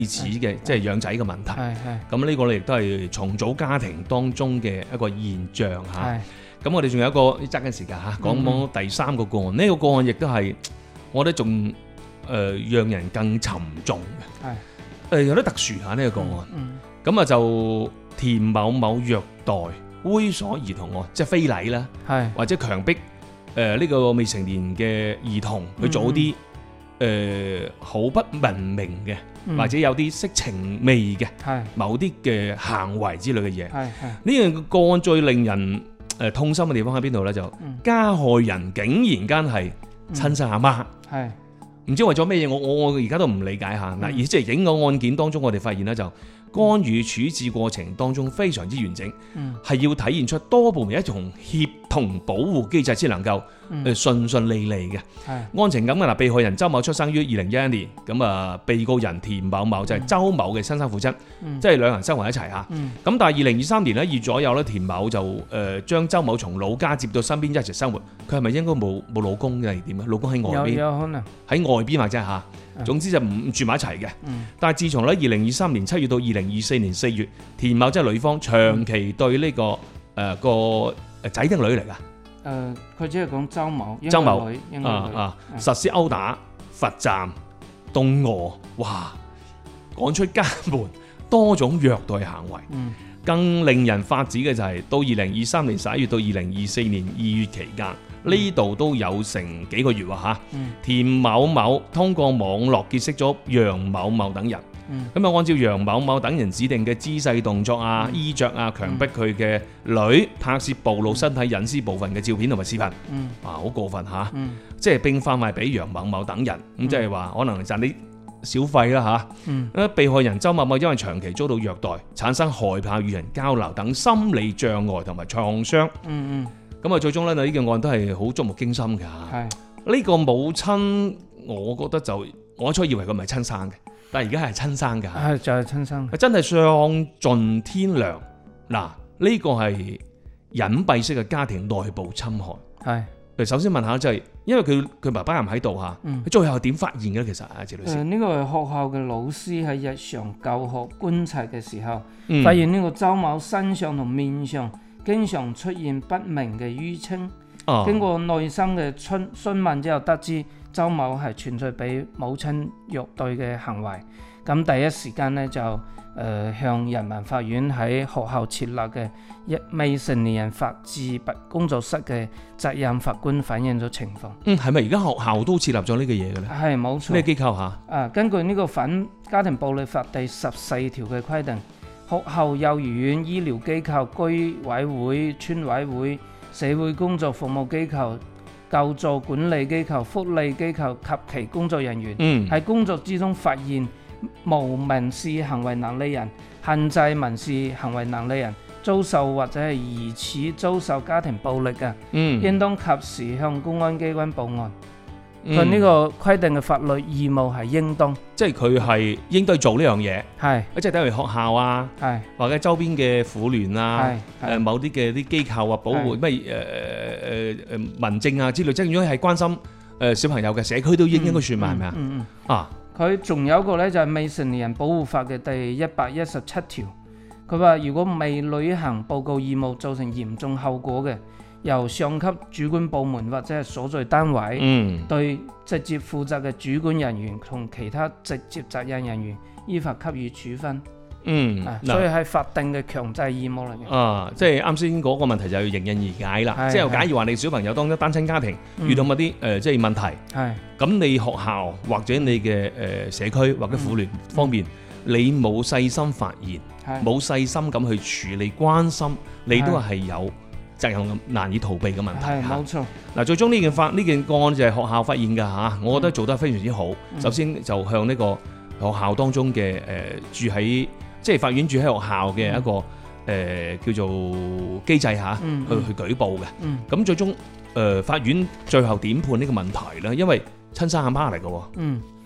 子嘅即係養仔嘅問題。咁呢個亦都係重組家庭當中嘅一個現象嚇。咁我哋仲有一個揸緊時間嚇，講第三個個案。呢個個案亦都係我覺得仲讓人更沉重嘅。有啲特殊嚇呢個個案。咁啊就田某某虐待猥瑣兒童案，即係非禮啦，或者強迫呢個未成年嘅兒童去做啲好不文明嘅，或者有啲色情味嘅某啲嘅行為之類嘅嘢。呢樣個案最令人痛心嘅地方喺邊度咧？就加害人竟然間係親生阿媽，唔知為咗咩嘢？我而家都唔理解下。嗱，而即係整個案件當中，我哋發現咧就干預處置過程當中非常之完整，係要體現出多部門一種協同保護機制，先能夠順順利利嘅。案情咁嘅嗱，被害人周某出生於2011年，咁啊被告人田某某就係周某嘅親生父親，即係兩人生活一齊嚇。咁但係2023年咧2左右咧，田某就將周某從老家接到身邊一齊生活。佢係咪應該冇老公嘅點啊？老公喺外邊， 有可能喺外邊或者嚇。總之就唔住埋一齊嘅。但係自從咧2023年7月到2024年4月，田某即係女方長期對呢個個仔定女嚟㗎？ 佢只係講周某實施毆打、罰站、凍餓，哇，趕出家門，多種虐待行為。更令人髮指嘅就係到2023年11月到2024年2月期間，呢度都有成幾個月喎嚇。田某某通過網絡結識咗楊某某等人，咁啊按照楊某某等人指定嘅姿勢動作啊、衣着啊，強迫佢嘅女拍攝暴露身體隱私部分嘅照片同埋視頻。好過分嚇！即係並販賣俾楊某某等人，咁即係話可能賺啲小費啦嚇。被害人周某某因為長期遭到虐待，產生害怕與人交流等心理障礙同埋創傷。咁啊最終咧呢件案都係好觸目驚心㗎。呢個母親，我覺得就我初以為佢唔係親生嘅，但係而家係親生㗎。 就係親生， 真係喪盡天良。嗱，呢個係隱蔽式嘅家庭內部侵害。首先問下就係，因為佢爸爸又唔喺度嚇，佢最後點發現嘅其實啊，謝律師。 呢個係學校嘅老師喺日常教學觀察嘅時候，發現呢個周某身上同面上經常出現不明嘅淤青。經過內心嘅詢問之後，得知周某係存在俾母親虐待嘅行為。咁第一時間呢，就向人民法院喺學校設立嘅未成年人法治工作室嘅責任法官反映咗情況。 係咪而家學校都設立咗呢個嘢嘅咧？ 係冇錯。 咩機構嚇？ 根據呢個反家庭暴力法第14條嘅規定，學校、幼兒園、醫療機構、居委會、村委會、社會工作服務機構、救助管理機構、福利機構及其工作人員，喺工作之中發現無民事行為能力人、限制民事行為能力人遭受或者係疑似遭受家庭暴力嘅，應當及時向公安機關報案。佢呢個規定嘅法律義務係應當， 即係佢係應該做呢樣嘢， 係即係等於學校啊，或者周邊嘅婦聯啊，某啲嘅啲機構啊，保護咩民政啊之類，即係如果係關心小朋友嘅社區都應該算埋係咪啊？ 佢仲有一個咧就係未成年人保護法嘅第117條，佢話如果未履行報告義務造成嚴重後果嘅，由上級主管部門或者係所在單位對直接負責嘅主管人員同其他直接責任人員依法給予處分。所以係法定嘅強制義務嚟嘅。 即係啱先嗰個問題就要迎刃而解啦。即係假如話你小朋友當咗單親家庭，遇到某啲即係問題，咁你學校或者你嘅社區或者婦聯方面，你冇細心發現，冇細心咁去處理關心，你都係有責任難以逃避嘅問題。 係冇錯。 嗱，最終呢件個案就係學校發現㗎嚇，我覺得做得非常之好。首先就向呢個學校當中嘅住喺即係法院住喺學校嘅一個叫做機制嚇，去舉報嘅。咁最終法院最後點判呢個問題咧？因為親生阿媽嚟嘅喎。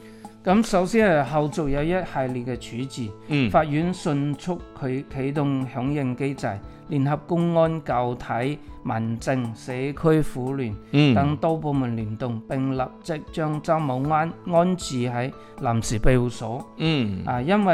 咁首先係後續有一系列嘅處置，法院迅速啟動響應機制，聯合公安、教體、民政、社區婦聯等多部門聯動，並立即將周某安置喺臨時庇護所。因為